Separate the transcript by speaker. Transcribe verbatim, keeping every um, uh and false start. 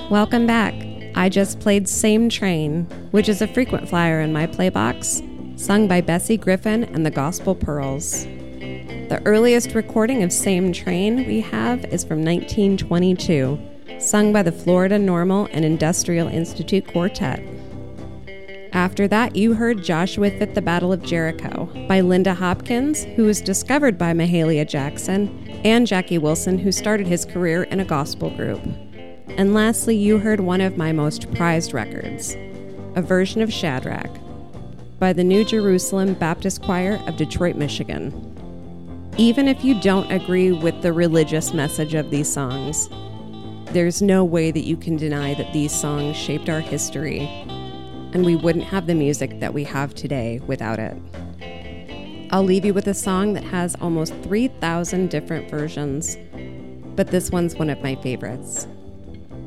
Speaker 1: Welcome back. I just played Same Train, which is a frequent flyer in my playbox, sung by Bessie Griffin and the Gospel Pearls. The earliest recording of Same Train we have is from nineteen twenty-two, sung by the Florida Normal and Industrial Institute Quartet. After that, you heard Joshua Fit the Battle of Jericho by Linda Hopkins, who was discovered by Mahalia Jackson, and Jackie Wilson, who started his career in a gospel group. And lastly, you heard one of my most prized records, a version of Shadrach by the New Jerusalem Baptist Choir of Detroit, Michigan. Even if you don't agree with the religious message of these songs, there's no way that you can deny that these songs shaped our history, and we wouldn't have the music that we have today without it. I'll leave you with a song that has almost three thousand different versions, but this one's one of my favorites.